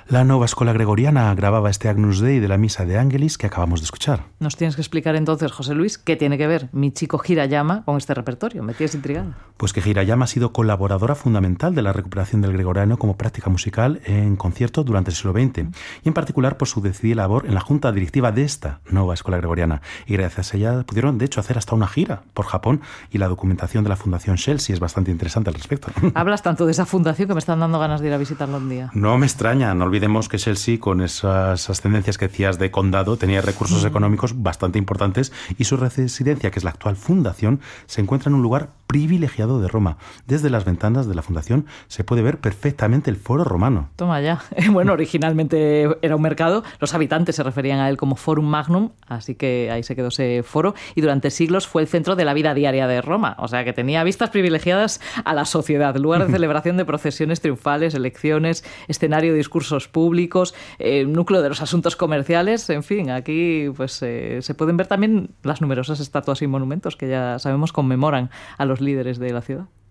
La Nova Escola Gregoriana grababa este Agnus Dei de la Misa de Angelis que acabamos de escuchar. Nos tienes que explicar entonces, José Luis, qué tiene que ver mi chico Hirayama con este repertorio. Me tienes intrigada. Pues que Hirayama ha sido colaboradora fundamental de la recuperación del gregoriano como práctica musical en concierto durante el siglo XX, y en particular por su decidida labor en la junta directiva de esta Nova Escola Gregoriana. Y gracias a ella pudieron, de hecho, hacer hasta una gira por Japón, y la documentación de la Fundación Chelsea es bastante interesante al respecto. Hablas tanto de esa fundación que me están dando ganas de ir a visitarla un día. No me extraña, no olvidemos que Chelsea, con esas ascendencias que decías de condado, tenía recursos económicos bastante importantes, y su residencia, que es la actual fundación, se encuentra en un lugar privilegiado de Roma. Desde las ventanas de la fundación se puede ver perfectamente el Foro Romano. Toma ya. Bueno, originalmente era un mercado, los habitantes se referían a él como Forum Magnum, así que ahí se quedó ese foro, y durante siglos fue el centro de la vida diaria de Roma, o sea que tenía vistas privilegiadas a la sociedad, lugar de celebración de procesiones triunfales, elecciones, escenario de discursos públicos, núcleo de los asuntos comerciales, en fin, aquí pues se pueden ver también las numerosas estatuas y monumentos que ya sabemos conmemoran a los líderes de la ciudad.